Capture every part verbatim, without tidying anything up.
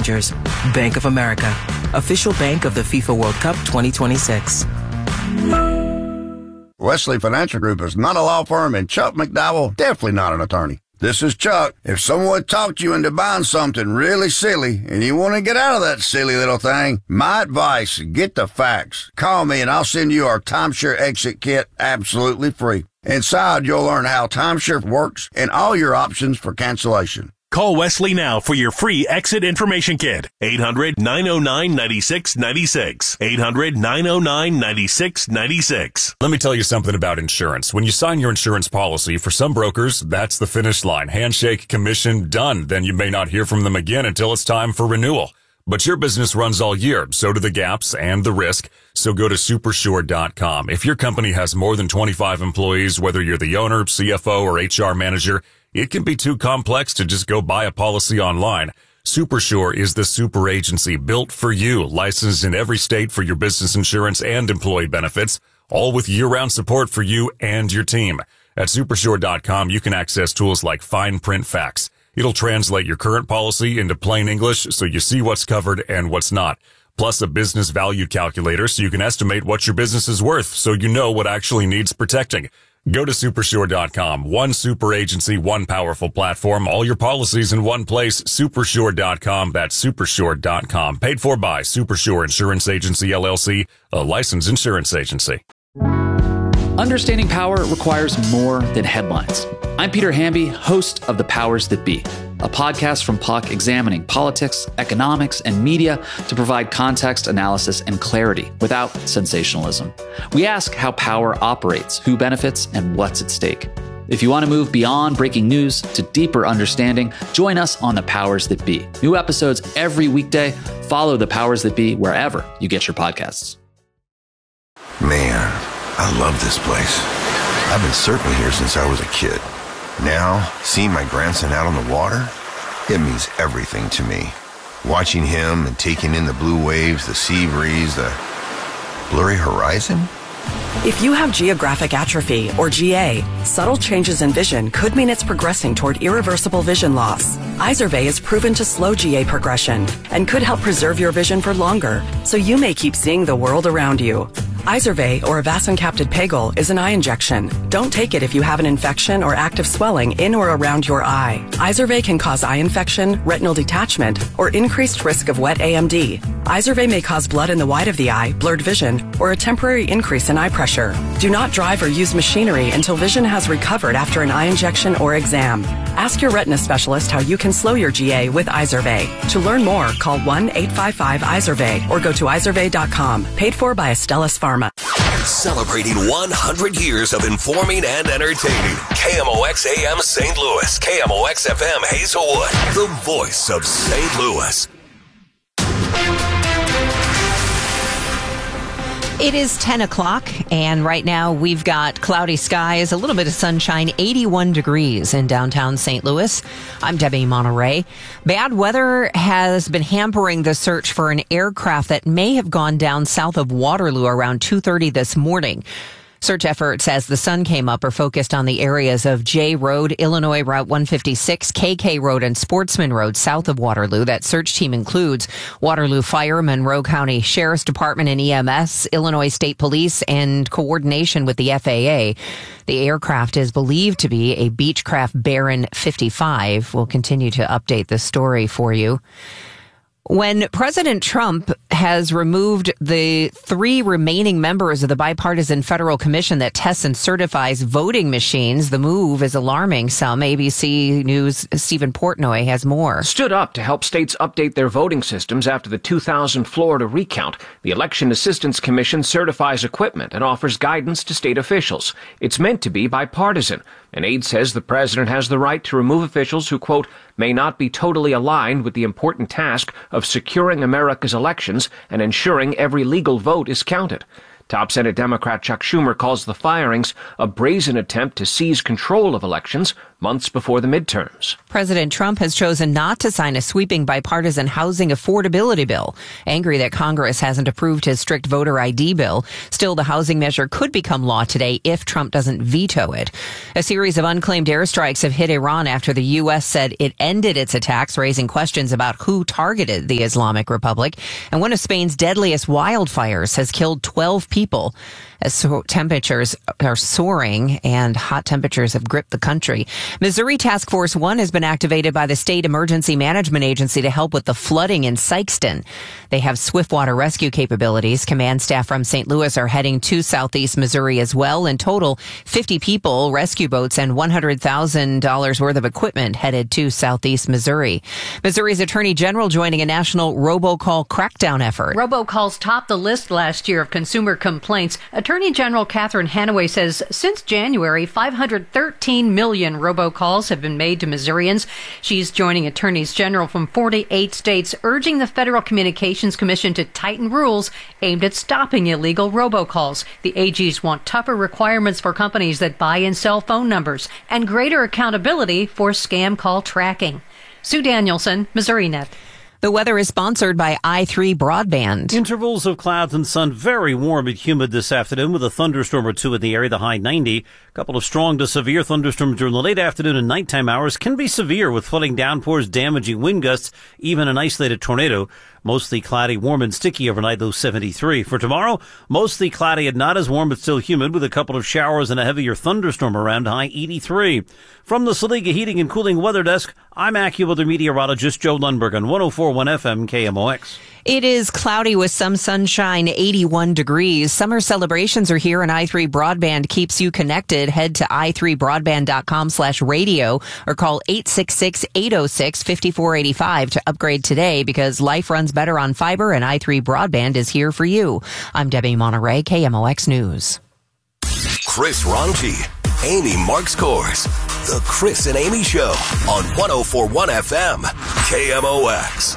managers. Bank of America, official bank of the FIFA World Cup twenty twenty-six. Wesley Financial Group is not a law firm, and Chuck McDowell, definitely not an attorney. This is Chuck. If someone talked you into buying something really silly and you want to get out of that silly little thing, my advice, get the facts. Call me and I'll send you our timeshare exit kit absolutely free. Inside, you'll learn how timeshare works and all your options for cancellation. Call Wesley now for your free exit information kit. eight hundred, nine oh nine, nine six nine six. eight hundred, nine oh nine, nine six nine six. Let me tell you something about insurance. When you sign your insurance policy, for some brokers, that's the finish line. Handshake, commission, done. Then you may not hear from them again until it's time for renewal. But your business runs all year, so do the gaps and the risk. So go to Supersure dot com. If your company has more than twenty-five employees, whether you're the owner, C F O, or H R manager, it can be too complex to just go buy a policy online. Supersure is the super agency built for you, licensed in every state for your business insurance and employee benefits, all with year-round support for you and your team. At Supersure dot com, you can access tools like fine print facts. It'll translate your current policy into plain English so you see what's covered and what's not. Plus a business value calculator so you can estimate what your business is worth so you know what actually needs protecting. Go to Supersure dot com. One super agency, one powerful platform, all your policies in one place. Supersure dot com. That's Supersure dot com. Paid for by Supersure Insurance Agency, L L C, a licensed insurance agency. Understanding power requires more than headlines. I'm Peter Hamby, host of The Powers That Be, a podcast from P U C examining politics, economics, and media to provide context, analysis, and clarity without sensationalism. We ask how power operates, who benefits, and what's at stake. If you want to move beyond breaking news to deeper understanding, join us on The Powers That Be. New episodes every weekday. Follow The Powers That Be wherever you get your podcasts. Man, I love this place. I've been surfing here since I was a kid. Now, seeing my grandson out on the water, it means everything to me. Watching him and taking in the blue waves, the sea breeze, the blurry horizon. If you have geographic atrophy, or G A, subtle changes in vision could mean it's progressing toward irreversible vision loss. Izervay is proven to slow G A progression and could help preserve your vision for longer, so you may keep seeing the world around you. Izervay, or avacincaptad pegol, is an eye injection. Don't take it if you have an infection or active swelling in or around your eye. Izervay can cause eye infection, retinal detachment, or increased risk of wet A M D. Izervay may cause blood in the white of the eye, blurred vision, or a temporary increase in eye pressure. Do not drive or use machinery until vision has recovered after an eye injection or exam. Ask your retina specialist how you can slow your G A with Izervay. To learn more, call one eight five five Izervay or go to Izervay dot com. Paid for by Astellas Pharma. Celebrating one hundred years of informing and entertaining. K M O X A M Saint Louis. K M O X F M Hazelwood. The voice of Saint Louis. It is ten o'clock, and right now we've got cloudy skies, a little bit of sunshine, eighty-one degrees in downtown Saint Louis. I'm Debbie Monterey. Bad weather has been hampering the search for an aircraft that may have gone down south of Waterloo around two thirty this morning. Search efforts as the sun came up are focused on the areas of J Road, Illinois Route one fifty-six, K K Road, and Sportsman Road south of Waterloo. That search team includes Waterloo Fire, Monroe County Sheriff's Department and E M S, Illinois State Police, and coordination with the F A A. The aircraft is believed to be a Beechcraft Baron fifty-five. We'll continue to update this story for you. When President Trump has removed the three remaining members of the bipartisan federal commission that tests and certifies voting machines, the move is alarming some. A B C News' Stephen Portnoy has more. Stood up to help states update their voting systems after the two thousand Florida recount. The Election Assistance Commission certifies equipment and offers guidance to state officials. It's meant to be bipartisan. An aide says the president has the right to remove officials who, quote, may not be totally aligned with the important task of securing America's elections and ensuring every legal vote is counted. Top Senate Democrat Chuck Schumer calls the firings a brazen attempt to seize control of elections. months before the midterms. President Trump has chosen not to sign a sweeping bipartisan housing affordability bill, angry that Congress hasn't approved his strict voter I D bill. Still, the housing measure could become law today if Trump doesn't veto it. A series of unclaimed airstrikes have hit Iran after the U S said it ended its attacks, raising questions about who targeted the Islamic Republic. And one of Spain's deadliest wildfires has killed twelve people as so temperatures are soaring and hot temperatures have gripped the country. Missouri Task Force One has been activated by the State Emergency Management Agency to help with the flooding in Sikeston. They have swift water rescue capabilities. Command staff from Saint Louis are heading to southeast Missouri as well. In total, fifty people, rescue boats, and one hundred thousand dollars worth of equipment headed to southeast Missouri. Missouri's Attorney General joining a national robocall crackdown effort. Robocalls topped the list last year of consumer complaints. Attorney General Catherine Hanaway says since January, five hundred thirteen million robocalls have been made to Missourians. She's joining attorneys general from forty-eight states, urging the Federal Communications Commission to tighten rules aimed at stopping illegal robocalls. The A Gs want tougher requirements for companies that buy and sell phone numbers and greater accountability for scam call tracking. Sue Danielson, MissouriNet. The weather is sponsored by I three Broadband. Intervals of clouds and sun, very warm and humid this afternoon with a thunderstorm or two in the area, the high ninety. A couple of strong to severe thunderstorms during the late afternoon and nighttime hours can be severe with flooding downpours, damaging wind gusts, even an isolated tornado. Mostly cloudy, warm and sticky overnight, though seventy-three. For tomorrow, mostly cloudy and not as warm, but still humid with a couple of showers and a heavier thunderstorm around, high eighty-three. From the Saliga Heating and Cooling Weather Desk, I'm AccuWeather meteorologist Joe Lundberg on one oh four point one F M K M O X. It is cloudy with some sunshine, eighty-one degrees. Summer celebrations are here, and I three Broadband keeps you connected. Head to i three broadband dot com slash radio or call eight six six, eight oh six, five four eight five to upgrade today because life runs better on fiber, and I three Broadband is here for you. I'm Debbie Monterey, K M O X News. Chris Ronchi, Amy Marks Kors. The Chris and Amy Show on one oh four point one F M, K M O X.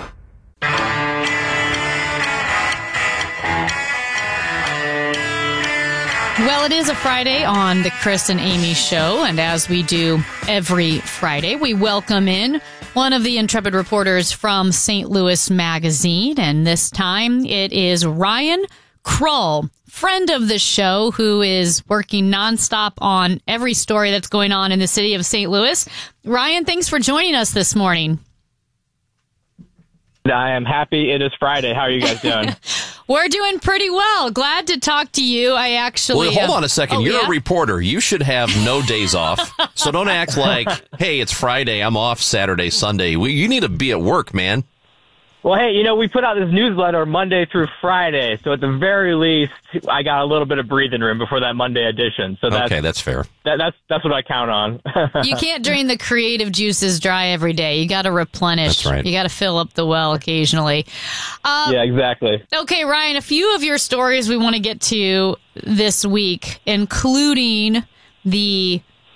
Well, it is a Friday on the Chris and Amy Show, and as we do every Friday, we welcome in one of the intrepid reporters from Saint Louis Magazine, and this time it is Ryan Krull, friend of the show, who is working nonstop on every story that's going on in the city of Saint Louis. Ryan, thanks for joining us this morning. I am happy it is Friday. How are you guys doing? We're doing pretty well. Glad to talk to you. I actually... Well, hold on a second. Oh, You're yeah? a reporter. You should have no days off. So don't act like, hey, it's Friday. I'm off Saturday, Sunday. We, you need to be at work, man. Well, hey, you know, we put out this newsletter Monday through Friday, so at the very least, I got a little bit of breathing room before that Monday edition. So that's, okay, that's fair. That, that's that's what I count on. You can't drain the creative juices dry every day. You got to replenish. That's right. You got to fill up the well occasionally. Um, yeah, exactly. Okay, Ryan, a few of your stories we want to get to this week, including the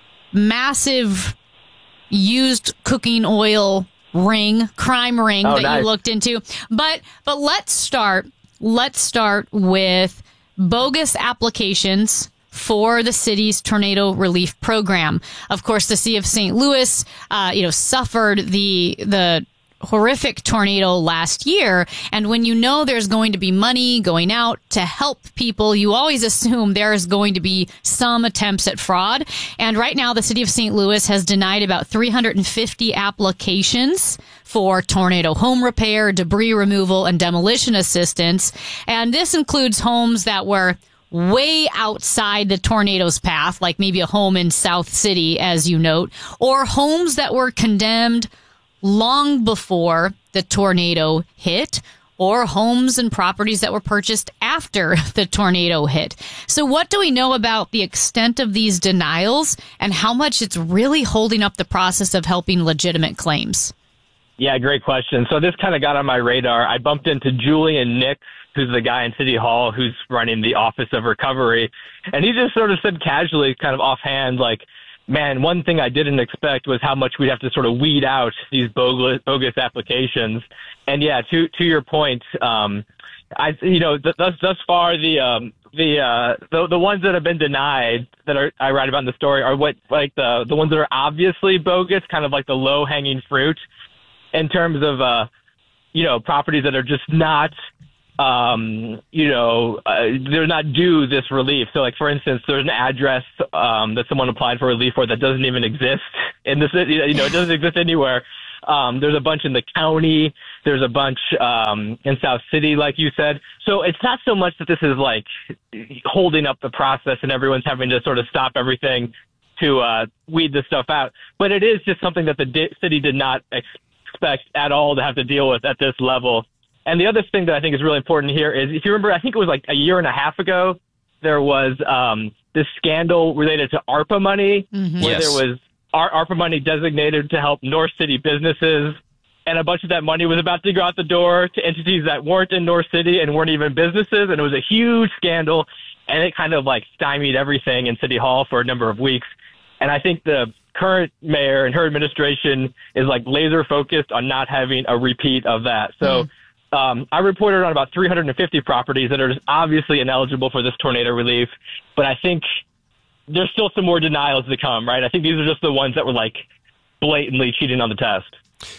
massive used cooking oil ring, crime ring oh, that nice. you looked into. But but let's start. Let's start with bogus applications for the city's tornado relief program. Of course, the city of Saint Louis, uh, you know, suffered the the horrific tornado last year. And when you know there's going to be money going out to help people, you always assume there's going to be some attempts at fraud. And right now, the city of Saint Louis has denied about three hundred fifty applications for tornado home repair, debris removal, and demolition assistance. And this includes homes that were way outside the tornado's path, like maybe a home in South City, as you note, or homes that were condemned long before the tornado hit, or homes and properties that were purchased after the tornado hit. So what do we know about the extent of these denials and how much it's really holding up the process of helping legitimate claims? Yeah, great question. So this kind of got on my radar. I bumped into Julian Nix, who's the guy in City Hall who's running the Office of Recovery, and he just sort of said casually, kind of offhand, like, man, one thing I didn't expect was how much we'd have to sort of weed out these bogus, bogus applications. And yeah, to to your point, um, I you know th- thus thus far the um, the uh, the the ones that have been denied that are I write about in the story are what like the the ones that are obviously bogus, kind of like the low hanging fruit in terms of uh, you know properties that are just not um, you know uh, they're not due this relief. So like for instance, there's an address um, that someone applied for relief for that doesn't even exist in the city. You know, it doesn't exist anywhere. Um, there's a bunch in the county. There's a bunch um, in South City, like you said. So it's not so much that this is like holding up the process and everyone's having to sort of stop everything to uh, weed this stuff out. But it is just something that the di- city did not expect at all to have to deal with at this level. And the other thing that I think is really important here is, if you remember, I think it was like a year and a half ago, there was um, this scandal related to ARPA money, Mm-hmm. where Yes. there was Our ARPA money designated to help North City businesses, and a bunch of that money was about to go out the door to entities that weren't in North City and weren't even businesses, and it was a huge scandal, and it kind of like stymied everything in City Hall for a number of weeks. And I think the current mayor and her administration is like laser focused on not having a repeat of that. So mm. um, I reported on about three hundred fifty properties that are just obviously ineligible for this tornado relief, but I think there's still some more denials to come, right? I think these are just the ones that were like blatantly cheating on the test.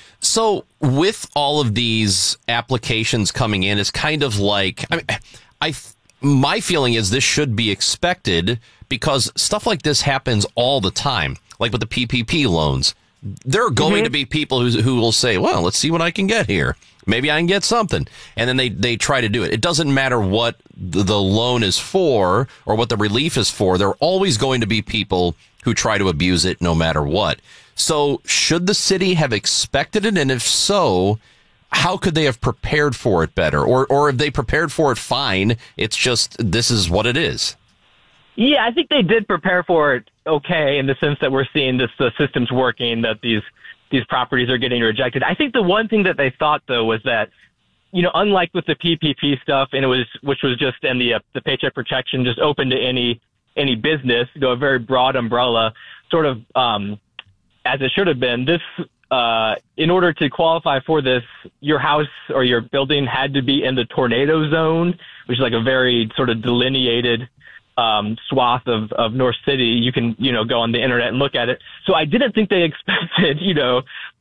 So with all of these applications coming in, it's kind of like, I mean, I, my feeling is this should be expected because stuff like this happens all the time. Like with the P P P loans, there are going mm-hmm. to be people who, who will say, well, let's see what I can get here. Maybe I can get something. And then they, they try to do it. It doesn't matter what the, the loan is for or what the relief is for. There are always going to be people who try to abuse it no matter what. So should the city have expected it? And if so, how could they have prepared for it better? Or, or if they prepared for it fine, it's just this is what it is. Yeah, I think they did prepare for it okay, in the sense that we're seeing this, the system's working, that these these properties are getting rejected. I think the one thing that they thought, though, was that, you know, unlike with the P P P stuff, and it was, which was just in the, uh, the Paycheck Protection, just open to any, any business, you know, a very broad umbrella, sort of, um, as it should have been, this, uh, in order to qualify for this, your house or your building had to be in the tornado zone, which is like a very sort of delineated Um, swath of, of North City. You can, you know, go on the internet and look at it. So I didn't think they expected, you know,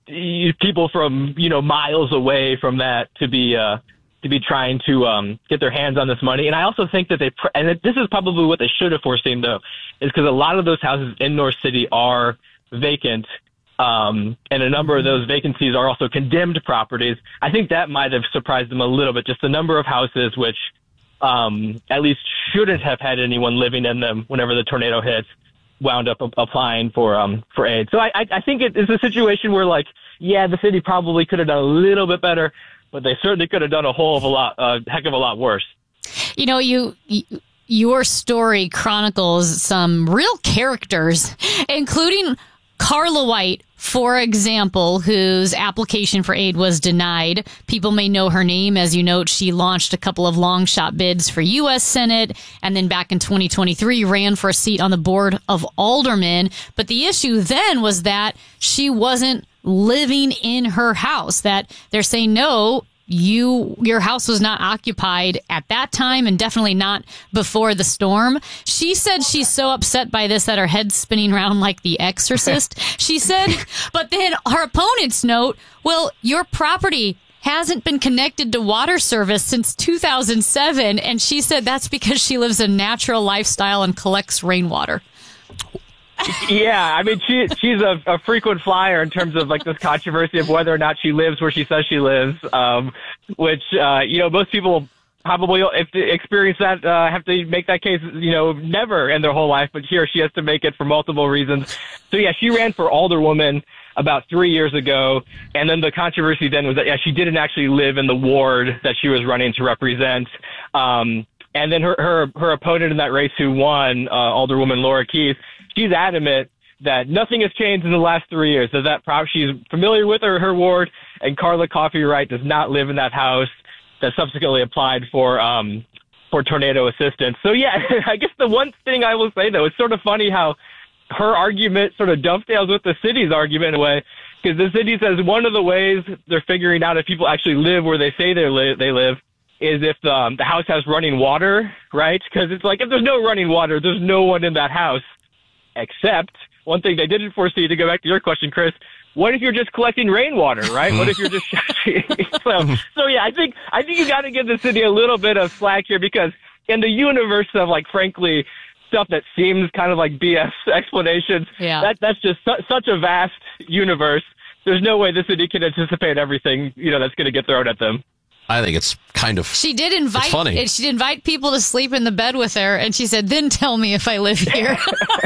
people from, you know, miles away from that to be, uh, to be trying to, um, get their hands on this money. And I also think that they, pr- and this is probably what they should have foreseen, though, is because a lot of those houses in North City are vacant. Um, and a number of those vacancies are also condemned properties. I think that might have surprised them a little bit, just the number of houses which, um, at least shouldn't have had anyone living in them whenever the tornado hits, wound up a- applying for, um, for aid. So I, I, I think it is a situation where, like, yeah, the city probably could have done a little bit better, but they certainly could have done a whole of a lot, a uh, heck of a lot worse. You know, you, you your story chronicles some real characters, including Carla White, for example, whose application for aid was denied. People may know her name. As you note, she launched a couple of long shot bids for U S Senate, and then back in twenty twenty-three ran for a seat on the board of aldermen. But the issue then was that she wasn't living in her house, that they're saying, no, you, your house was not occupied at that time and definitely not before the storm. She said she's so upset by this that her head's spinning around like The Exorcist. She said, but then her opponents note, well, your property hasn't been connected to water service since two thousand seven. And she said that's because she lives a natural lifestyle and collects rainwater. Yeah, I mean, she she's a, a frequent flyer in terms of like this controversy of whether or not she lives where she says she lives, um, which, uh, you know, most people probably, if they experience that, uh, have to make that case, you know, never in their whole life. But here she has to make it for multiple reasons. So, yeah, she ran for alderwoman about three years ago. And then the controversy then was that, yeah, she didn't actually live in the ward that she was running to represent. Um, and then her, her, her opponent in that race who won, uh, Alderwoman Laura Keith, she's adamant that nothing has changed in the last three years. That that pro- she's familiar with her, her ward, and Carla Coffey Wright does not live in that house that subsequently applied for um, for tornado assistance. So, yeah, I guess the one thing I will say, though, it's sort of funny how her argument sort of dovetails with the city's argument in a way, because the city says one of the ways they're figuring out if people actually live where they say they live, they live is if um, the house has running water, right? Because it's like if there's no running water, there's no one in that house. Except one thing they didn't foresee, to go back to your question, Chris, what if you're just collecting rainwater, right? What if you're just so so yeah, I think I think you got to give the city a little bit of slack here, because in the universe of, like, frankly, stuff that seems kind of like B S explanations, yeah. that that's just su- such a vast universe. There's no way the city can anticipate everything, you know, that's going to get thrown at them. I think it's kind of She did invite funny. She'd invite people to sleep in the bed with her, and she said, "Then tell me if I live here."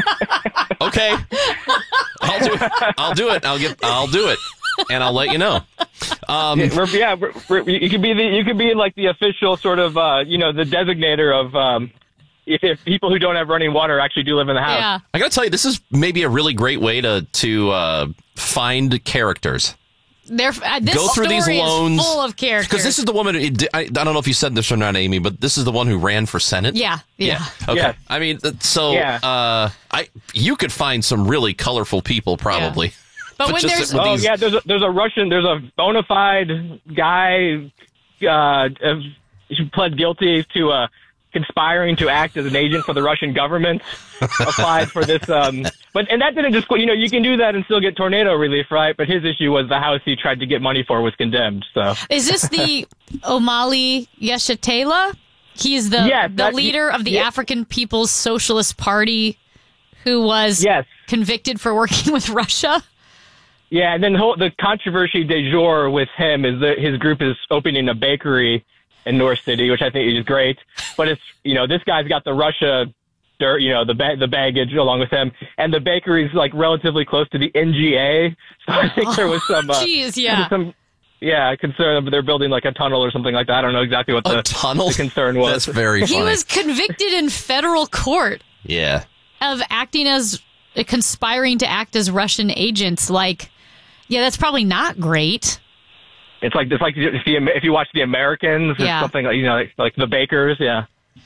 Okay, I'll do it. I'll do it. I'll get. I'll do it, and I'll let you know. Um, yeah, we're, yeah we're, we're, you could be the you could be like the official sort of uh, you know the designator of um, if, if people who don't have running water actually do live in the house. Yeah. I got to tell you, this is maybe a really great way to to uh, find characters. They're, uh, this Go through story these loans, is full of characters. Because this is the woman. Who, I, I don't know if you said this or not, Amy, but this is the one who ran for Senate. Yeah, yeah. Okay. Yeah. I mean, th- so Yeah. uh, I you could find some really colorful people, probably. Yeah. But when just there's with Oh these- yeah, there's a, there's a Russian, there's a bona fide guy uh, who pled guilty to uh, conspiring to act as an agent for the Russian government. Applied for this, um, but and that didn't just you know you can do that and still get tornado relief, right? But his issue was the house he tried to get money for was condemned. So is this the Omali Yeshitela? He's the Yes, the that- leader of the yeah. African People's Socialist Party, who was Yes. convicted for working with Russia. Yeah, and then the, whole, the controversy du jour with him is that his group is opening a bakery in North City, which I think is great. But it's, you know, this guy's got the Russia dirt, you know, the ba- the baggage along with him, and the bakery's like relatively close to the N G A. So I think there was some, uh, Jeez, yeah. some, yeah, concern that they're building like a tunnel or something like that. I don't know exactly what the, a tunnel the concern was. That's very funny. He was convicted in federal court yeah. of acting as conspiring to act as Russian agents. Like, yeah, that's probably not great. It's like it's like if you, if you watch The Americans, it's Yeah. something like, you know, like, like the Bakers, yeah.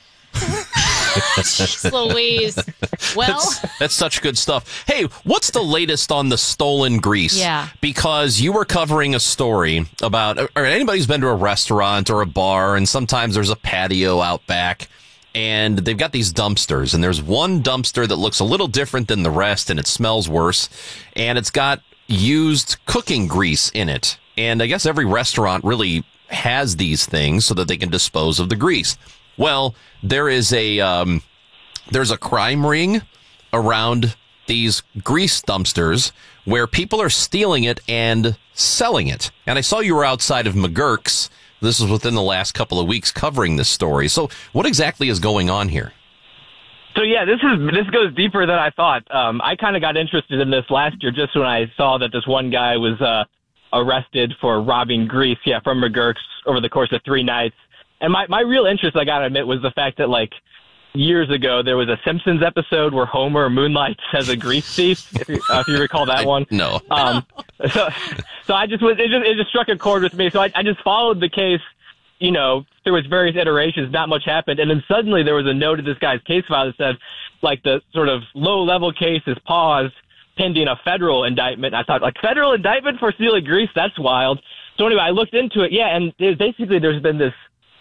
Jeez Louise. Well, That's, that's such good stuff. Hey, what's the latest on the stolen grease? Yeah. Because you were covering a story about, or anybody's been to a restaurant or a bar, and sometimes there's a patio out back, and they've got these dumpsters, and there's one dumpster that looks a little different than the rest, and it smells worse, and it's got used cooking grease in it. And I guess every restaurant really has these things so that they can dispose of the grease. Well, there is a um, there's a crime ring around these grease dumpsters where people are stealing it and selling it. And I saw you were outside of McGurk's. This was within the last couple of weeks covering this story. So what exactly is going on here? So yeah, this is this goes deeper than I thought. Um, I kind of got interested in this last year just when I saw that this one guy was uh, arrested for robbing grease, yeah, from McGurk's over the course of three nights. And my, my real interest, I gotta admit, was the fact that, like, years ago there was a Simpsons episode where Homer moonlights as a grease thief. If you, uh, if you recall that I, one, no. Um, so, so I just was it just it just struck a chord with me. So I, I just followed the case, you know, through its various iterations. Not much happened, and then suddenly there was a note in this guy's case file that said, like, the sort of low level case is paused pending a federal indictment. I thought, like, federal indictment for stealing grease? That's wild. So anyway, I looked into it. Yeah, and it, basically there's been this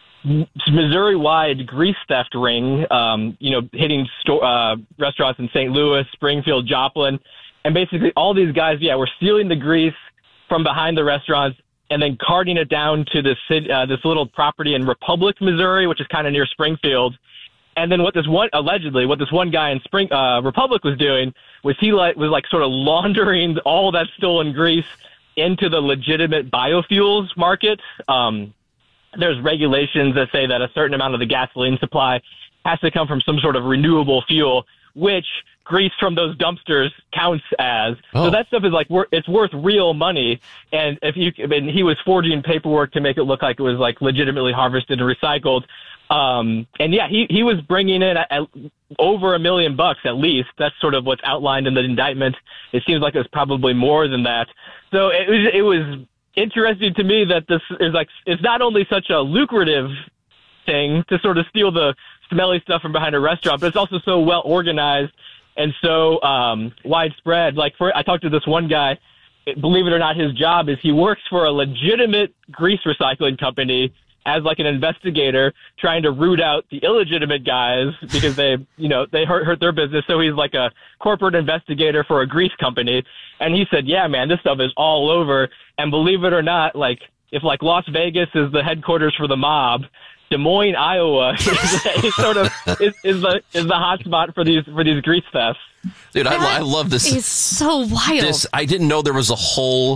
Missouri-wide grease theft ring, um, you know, hitting sto- uh, restaurants in Saint Louis, Springfield, Joplin. And basically all these guys, yeah, were stealing the grease from behind the restaurants and then carting it down to this, uh, this little property in Republic, Missouri, which is kind of near Springfield. And then what this one, allegedly, what this one guy in Spring, uh, Republic was doing was he like, was like sort of laundering all that stolen grease into the legitimate biofuels market. Um, There's regulations that say that a certain amount of the gasoline supply has to come from some sort of renewable fuel, which grease from those dumpsters counts as. Oh. So that stuff is like, wor- it's worth real money. And if you, I mean, he was forging paperwork to make it look like it was like legitimately harvested and recycled. Um, and yeah, he, he was bringing in a, a, over a million bucks at least. That's sort of what's outlined in the indictment. It seems like it was probably more than that. So it was, it was, interesting to me that this is like, it's not only such a lucrative thing to sort of steal the smelly stuff from behind a restaurant, but it's also so well organized and so um, widespread. Like, for I talked to this one guy believe it or not, his job is he works for a legitimate grease recycling company as like an investigator trying to root out the illegitimate guys because they, you know, they hurt, hurt their business. So he's like a corporate investigator for a grease company. And he said, yeah, man, this stuff is all over. And believe it or not, like if like Las Vegas is the headquarters for the mob, Des Moines, Iowa is, is sort of is, is the is the hot spot for these for these grease thefts. Dude, I, I love this. It's so wild. This, I didn't know there was a whole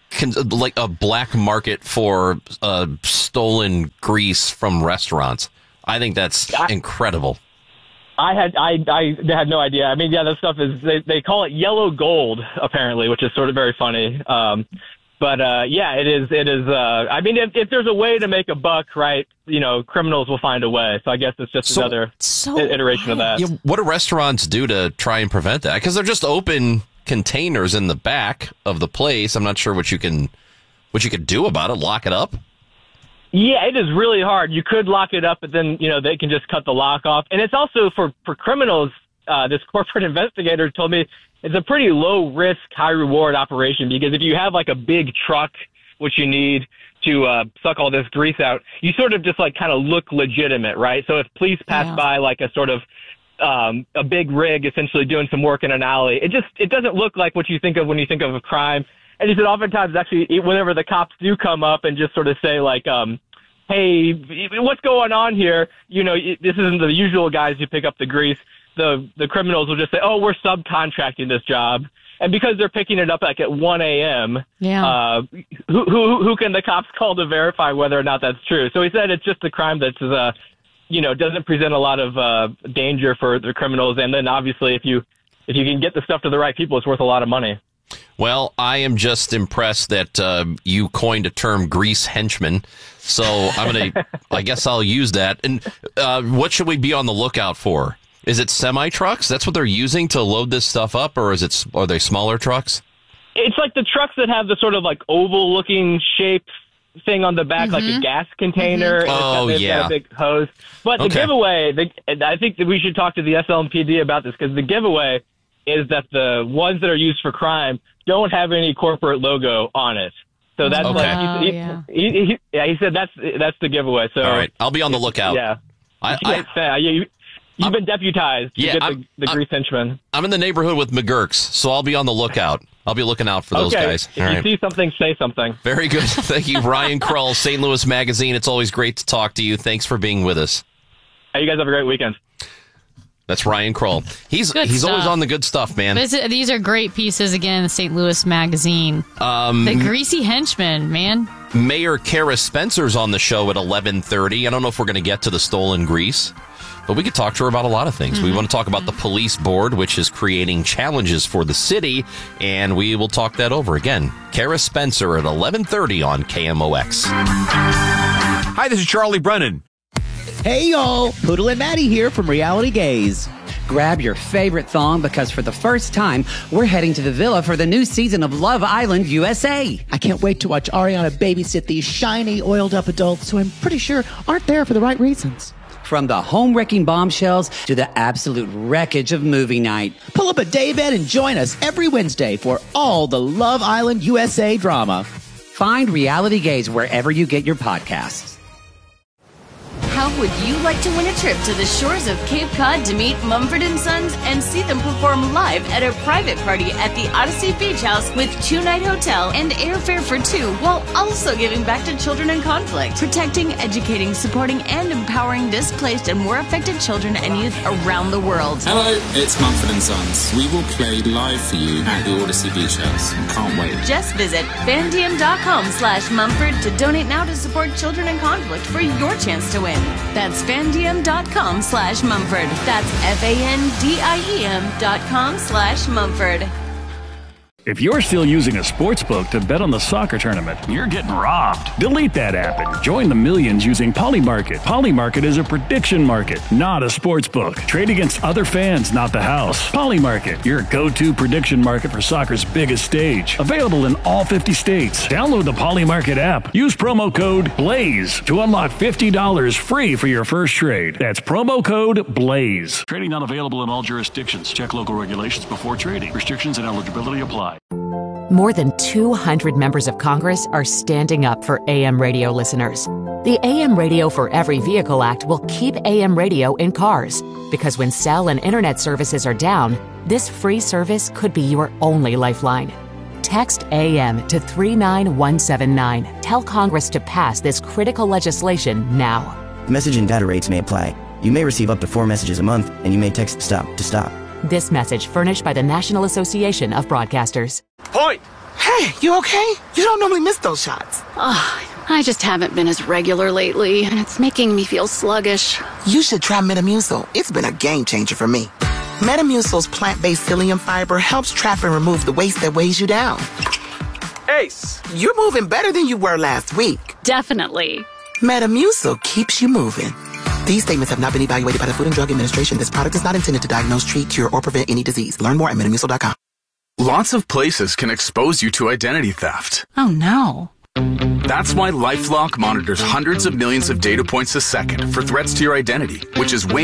like a black market for uh, stolen grease from restaurants. I think that's I, incredible. I had I I had no idea. I mean, yeah, that stuff is they they call it yellow gold apparently, which is sort of very funny. Um, but uh, yeah, it is it is. Uh, I mean, if, if there's a way to make a buck, right? You know, criminals will find a way. So I guess it's just so, another so iteration wild. of that. Yeah, what do restaurants do to try and prevent that? Because they're just open containers in the back of the place. I'm not sure what you can what you could do about it. Lock it up? Yeah, it is really hard. You could lock it up, but then, you know, they can just cut the lock off. And it's also for, for criminals, uh, this corporate investigator told me it's a pretty low risk, high reward operation because if you have like a big truck, which you need to uh, suck all this grease out, you sort of just like kind of look legitimate, right? So if police pass yeah. by like a sort of Um, a big rig essentially doing some work in an alley. It just, it doesn't look like what you think of when you think of a crime. And he said oftentimes actually whenever the cops do come up and just sort of say like, um, hey, what's going on here? You know, this isn't the usual guys who pick up the grease. The, the criminals will just say, oh, we're subcontracting this job. And because they're picking it up like at one a.m., yeah. uh, who, who, who can the cops call to verify whether or not that's true? So he said it's just a crime that's, uh, you know, doesn't present a lot of uh, danger for the criminals. And then obviously if you if you can get the stuff to the right people, it's worth a lot of money. Well, I am just impressed that uh, you coined a term grease henchman. So I'm going to, I guess I'll use that. And uh, what should we be on the lookout for? Is it semi trucks? That's what they're using to load this stuff up, or is it, are they smaller trucks? It's like the trucks that have the sort of like oval looking shape thing on the back, mm-hmm. like a gas container. Mm-hmm. And oh, it's got, yeah. got a big hose. But the okay. giveaway, the, I think that we should talk to the S L M P D about this because the giveaway is that the ones that are used for crime don't have any corporate logo on it. So that's okay. like, he, he, yeah. He, he, yeah, he said that's that's the giveaway. So all right, I'll be on the lookout. Yeah, I, yeah, I, you, you've I'm, been deputized to yeah, get I'm, the, the grease henchman. I'm in the neighborhood with McGurk's, so I'll be on the lookout. I'll be looking out for those okay. guys. If all you right. see something, say something. Very good. Thank you, Ryan Krull, Saint Louis Magazine. It's always great to talk to you. Thanks for being with us. Hey, you guys have a great weekend. That's Ryan Krull. He's Good he's stuff. always on the good stuff, man. Visit, these are great pieces again. Saint Louis Magazine. Um, the greasy henchman, man. Mayor Kara Spencer's on the show at eleven thirty. I don't know if we're going to get to the stolen grease, but we could talk to her about a lot of things. Mm-hmm. We want to talk about the police board, which is creating challenges for the city, and we will talk that over again. Kara Spencer at eleven thirty on K M O X. Hi, this is Charlie Brennan. Hey, y'all. Poodle and Maddie here from Reality Gaze. Grab your favorite thong because for the first time, we're heading to the villa for the new season of Love Island U S A. I can't wait to watch Ariana babysit these shiny, oiled-up adults who I'm pretty sure aren't there for the right reasons. From the home-wrecking bombshells to the absolute wreckage of movie night. Pull up a daybed and join us every Wednesday for all the Love Island U S A drama. Find Reality Gaze wherever you get your podcasts. How would you like to win a trip to the shores of Cape Cod to meet Mumford and Sons and see them perform live at a private party at the Odyssey Beach House with two-night hotel and airfare for two, while also giving back to children in conflict, protecting, educating, supporting, and empowering displaced and war affected children and youth around the world? Hello, it's Mumford and Sons. We will play live for you at the Odyssey Beach House. Can't wait. Just visit fandiem.com slash Mumford to donate now to support children in conflict for your chance to win. That's fandiem.com slash Mumford. That's F-A-N-D-I-E-M dot com slash Mumford. If you're still using a sports book to bet on the soccer tournament, you're getting robbed. Delete that app and join the millions using Polymarket. Polymarket is a prediction market, not a sports book. Trade against other fans, not the house. Polymarket, your go-to prediction market for soccer's biggest stage. Available in all fifty states. Download the Polymarket app. Use promo code BLAZE to unlock fifty dollars free for your first trade. That's promo code BLAZE. Trading not available in all jurisdictions. Check local regulations before trading. Restrictions and eligibility apply. More than two hundred members of Congress are standing up for A M radio listeners. The A M Radio for Every Vehicle Act will keep A M radio in cars, because when cell and internet services are down, this free service could be your only lifeline. Text A M to three nine one seven nine. Tell Congress to pass this critical legislation now. Message and data rates may apply. You may receive up to four messages a month, and you may text STOP to stop. This message furnished by the National Association of Broadcasters. Point! Hey, you okay? You don't normally miss those shots. Oh, I just haven't been as regular lately, and it's making me feel sluggish. You should try Metamucil. It's been a game changer for me. Metamucil's plant-based psyllium fiber helps trap and remove the waste that weighs you down. Ace, you're moving better than you were last week. Definitely. Metamucil keeps you moving. These statements have not been evaluated by the Food and Drug Administration. This product is not intended to diagnose, treat, cure, or prevent any disease. Learn more at metamucil dot com. Lots of places can expose you to identity theft. Oh, no. That's why LifeLock monitors hundreds of millions of data points a second for threats to your identity, which is way